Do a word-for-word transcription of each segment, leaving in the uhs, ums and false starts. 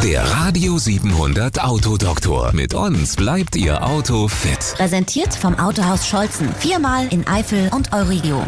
Der Radio siebenhundert Autodoktor. Mit uns bleibt Ihr Auto fit. Präsentiert vom Autohaus Scholzen. Viermal in Eifel und Euregio.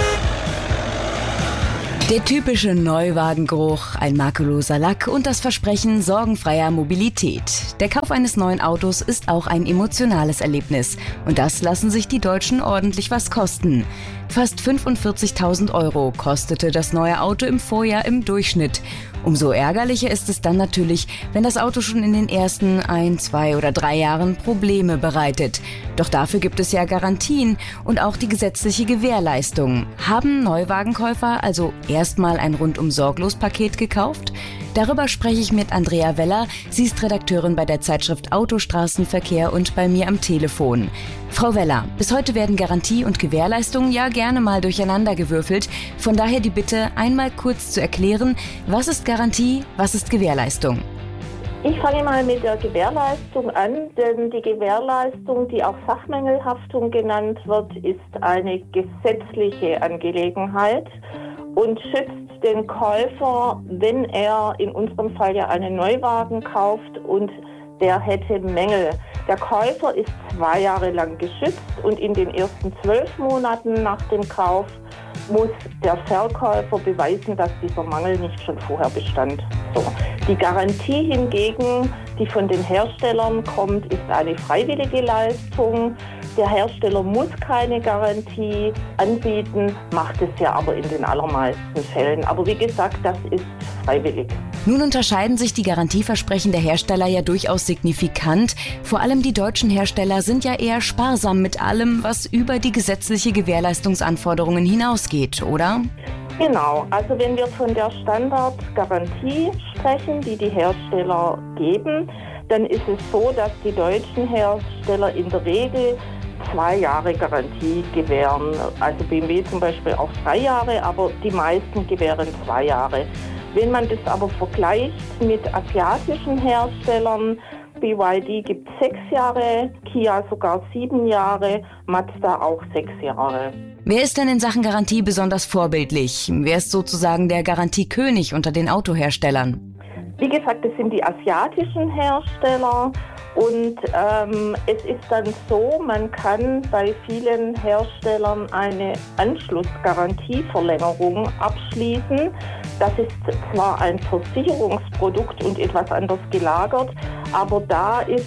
Der typische Neuwagengeruch, ein makelloser Lack und das Versprechen sorgenfreier Mobilität. Der Kauf eines neuen Autos ist auch ein emotionales Erlebnis. Und das lassen sich die Deutschen ordentlich was kosten. Fast fünfundvierzigtausend Euro kostete das neue Auto im Vorjahr im Durchschnitt. Umso ärgerlicher ist es dann natürlich, wenn das Auto schon in den ersten ein, zwei oder drei Jahren Probleme bereitet. Doch dafür gibt es ja Garantien und auch die gesetzliche Gewährleistung. Haben Neuwagenkäufer also erstmal ein Rundum-Sorglos-Paket gekauft? Darüber spreche ich mit Andrea Weller. Sie ist Redakteurin bei der Zeitschrift Autostraßenverkehr und bei mir am Telefon. Frau Weller, bis heute werden Garantie und Gewährleistung ja gerne mal durcheinandergewürfelt. Von daher die Bitte, einmal kurz zu erklären, was ist Garantie, was ist Gewährleistung? Ich fange mal mit der Gewährleistung an, denn die Gewährleistung, die auch Sachmängelhaftung genannt wird, ist eine gesetzliche Angelegenheit und schützt den Käufer, wenn er in unserem Fall ja einen Neuwagen kauft und der hätte Mängel. Der Käufer ist zwei Jahre lang geschützt und in den ersten zwölf Monaten nach dem Kauf muss der Verkäufer beweisen, dass dieser Mangel nicht schon vorher bestand. So. Die Garantie hingegen, die von den Herstellern kommt, ist eine freiwillige Leistung. Der Hersteller muss keine Garantie anbieten, macht es ja aber in den allermeisten Fällen. Aber wie gesagt, das ist freiwillig. Nun unterscheiden sich die Garantieversprechen der Hersteller ja durchaus signifikant. Vor allem die deutschen Hersteller sind ja eher sparsam mit allem, was über die gesetzliche Gewährleistungsanforderungen hinausgeht, oder? Genau, also wenn wir von der Standardgarantie sprechen, die die Hersteller geben, dann ist es so, dass die deutschen Hersteller in der Regel zwei Jahre Garantie gewähren. Also B M W zum Beispiel auch drei Jahre, aber die meisten gewähren zwei Jahre. Wenn man das aber vergleicht mit asiatischen Herstellern, B Y D gibt sechs Jahre, Kia sogar sieben Jahre, Mazda auch sechs Jahre. Wer ist denn in Sachen Garantie besonders vorbildlich? Wer ist sozusagen der Garantiekönig unter den Autoherstellern? Wie gesagt, das sind die asiatischen Hersteller und ähm, es ist dann so, man kann bei vielen Herstellern eine Anschlussgarantieverlängerung abschließen. Das ist zwar ein Versicherungsprodukt und etwas anders gelagert, aber da ist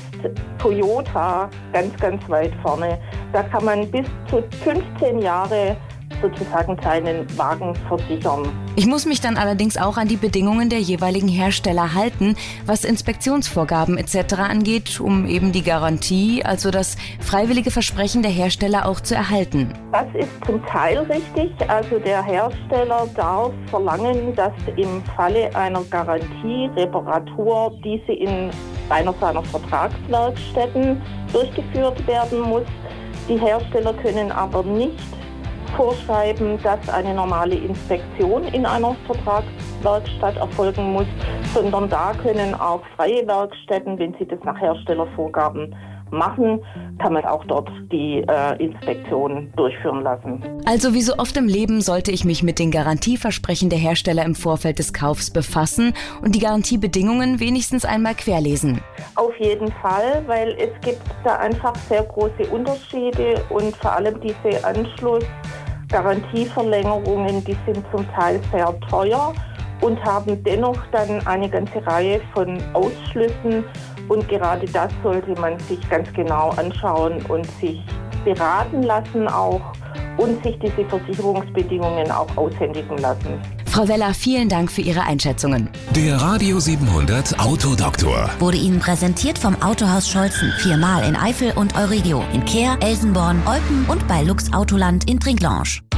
Toyota ganz, ganz weit vorne. Da kann man bis zu fünfzehn Jahre sozusagen seinen Wagen versichern. Ich muss mich dann allerdings auch an die Bedingungen der jeweiligen Hersteller halten, was Inspektionsvorgaben et cetera angeht, um eben die Garantie, also das freiwillige Versprechen der Hersteller auch zu erhalten. Das ist zum Teil richtig. Also der Hersteller darf verlangen, dass im Falle einer Garantie-Reparatur diese in einer seiner Vertragswerkstätten durchgeführt werden muss. Die Hersteller können aber nicht vorschreiben, dass eine normale Inspektion in einer Vertragswerkstatt erfolgen muss, sondern da können auch freie Werkstätten, wenn sie das nach Herstellervorgaben machen, kann man auch dort die äh, Inspektion durchführen lassen. Also wie so oft im Leben sollte ich mich mit den Garantieversprechen der Hersteller im Vorfeld des Kaufs befassen und die Garantiebedingungen wenigstens einmal querlesen. Auf jeden Fall, weil es gibt da einfach sehr große Unterschiede und vor allem diese Anschlussgarantieverlängerungen, die sind zum Teil sehr teuer und haben dennoch dann eine ganze Reihe von Ausschlüssen. Und gerade das sollte man sich ganz genau anschauen und sich beraten lassen auch und sich diese Versicherungsbedingungen auch aushändigen lassen. Frau Weller, vielen Dank für Ihre Einschätzungen. Der Radio siebenhundert Autodoktor Wurde Ihnen präsentiert vom Autohaus Scholzen. Viermal in Eifel und Euregio. In Kehr, Elsenborn, Eupen und bei Lux Autoland in Trinklange.